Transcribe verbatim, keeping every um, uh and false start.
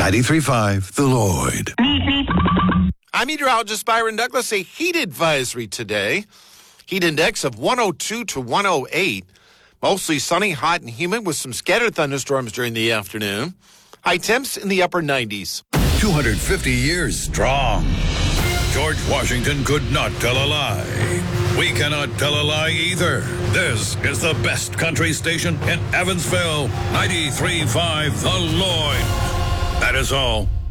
ninety-three point five The Lloyd. I'm meteorologist Byron Douglas. A heat advisory today. Heat index of one oh two to one oh eight. Mostly sunny, hot, and humid with some scattered thunderstorms during the afternoon. High temps in the upper nineties. two hundred fifty years strong. George Washington could not tell a lie. We cannot tell a lie either. This is the best country station in Evansville. ninety-three point five The Lloyd. That is all.